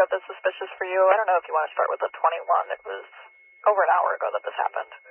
that's suspicious for you? I don't know if you want to start with the 21. It was over an hour ago that this happened.